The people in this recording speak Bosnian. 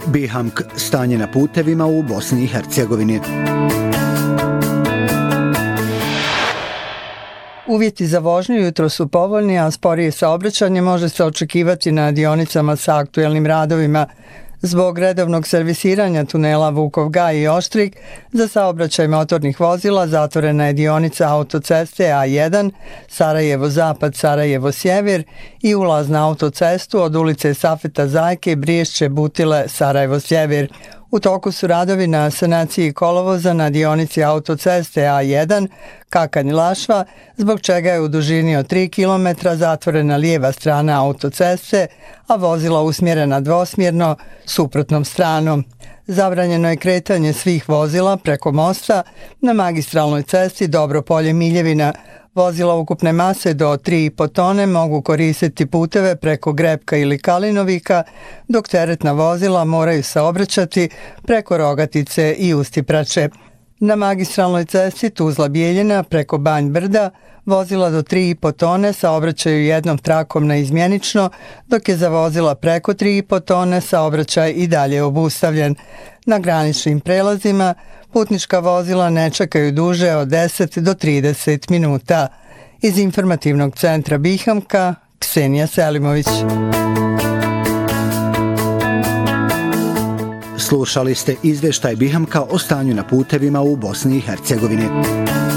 Bihamk, stanje na putevima u Bosni i Hercegovini. Uvjeti za vožnju jutro su povoljni, a sporije saobraćanje može se očekivati na dionicama sa aktuelnim radovima. Zbog redovnog servisiranja tunela Vukov Gaj i Oštrik, za saobraćaj motornih vozila zatvorena je dionica autoceste A1 Sarajevo-Zapad, Sarajevo-Sjever i ulaz na autocestu od ulice Safeta Zajke, Briješće, Butile, Sarajevo-Sjever. U toku su radovi na sanaciji kolovoza na dionici autoceste A1 Kakanj-Lašva, zbog čega je u dužini od 3 km zatvorena lijeva strana autoceste, a vozila usmjerena dvosmjerno suprotnom stranom. Zabranjeno je kretanje svih vozila preko mosta na magistralnoj cesti Dobropolje-Miljevina. Vozila ukupne mase do 3,5 tone mogu koristiti puteve preko Grepka ili Kalinovika, dok teretna vozila moraju saobraćati preko Rogatice i Ustiprače. Na magistralnoj cesti Tuzla-Bijeljina preko Banj Brda vozila do 3,5 tone saobraćaju jednom trakom naizmjenično, dok je za vozila preko 3,5 tone saobraćaj i dalje obustavljen. Na graničnim prelazima putnička vozila ne čekaju duže od 10 do 30 minuta. Iz informativnog centra Bihamka, Ksenija Selimović. Slušali ste izvještaj Bihamka o stanju na putevima u Bosni i Hercegovini.